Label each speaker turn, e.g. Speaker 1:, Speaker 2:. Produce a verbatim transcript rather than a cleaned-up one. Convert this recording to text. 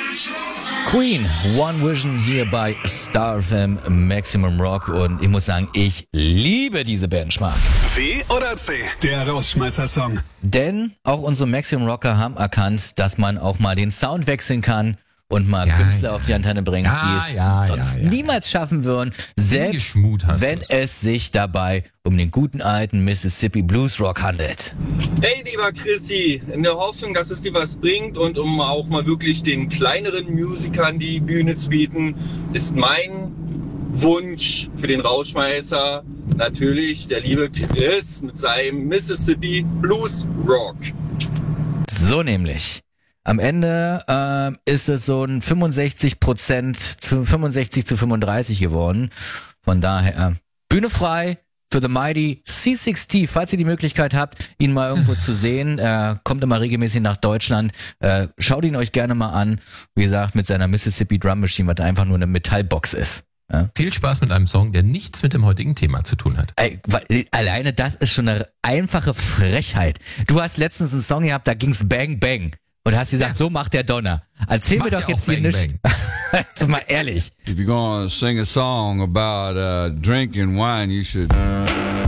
Speaker 1: Queen, One Vision hier bei Star F M Maximum Rock und ich muss sagen, ich liebe diese Benchmark.
Speaker 2: W oder C, der Rausschmeißer-Song.
Speaker 1: Denn auch unsere Maximum Rocker haben erkannt, dass man auch mal den Sound wechseln kann und mal
Speaker 3: Ja,
Speaker 1: Künstler
Speaker 3: ja.
Speaker 1: auf die Antenne bringt,
Speaker 3: Ja,
Speaker 1: die es
Speaker 3: ja,
Speaker 1: sonst
Speaker 3: ja, ja.
Speaker 1: niemals schaffen würden, selbst
Speaker 3: Geschmut hast
Speaker 1: wenn
Speaker 3: du's.
Speaker 1: es sich dabei um den guten alten Mississippi Blues Rock handelt.
Speaker 4: Hey, lieber Chrissy, in der Hoffnung, dass es dir was bringt und um auch mal wirklich den kleineren Musikern die Bühne zu bieten, ist mein Wunsch für den Rausschmeißer natürlich der liebe Chris mit seinem Mississippi Blues Rock.
Speaker 1: So nämlich. Am Ende äh, ist es so ein fünfundsechzig Prozent zu fünfundsechzig zu fünfunddreißig geworden. Von daher Bühne frei für The Mighty C six T. Falls ihr die Möglichkeit habt, ihn mal irgendwo zu sehen, er kommt immer regelmäßig nach Deutschland. Äh, schaut ihn euch gerne mal an. Wie gesagt, mit seiner Mississippi Drum Machine, was einfach nur eine Metallbox ist. Ja?
Speaker 3: Viel Spaß mit einem Song, der nichts mit dem heutigen Thema zu tun hat.
Speaker 1: Ey, weil, alleine das ist schon eine einfache Frechheit. Du hast letztens einen Song gehabt, da ging's Bang Bang. Und hast gesagt,
Speaker 3: Ja.
Speaker 1: so macht der Donner. Erzähl
Speaker 3: Macht
Speaker 1: mir doch
Speaker 3: ja
Speaker 1: jetzt
Speaker 3: auch
Speaker 1: hier
Speaker 3: Bang
Speaker 1: nichts. Jetzt mal ehrlich.
Speaker 5: If you're gonna sing a song about uh, drinking wine, you should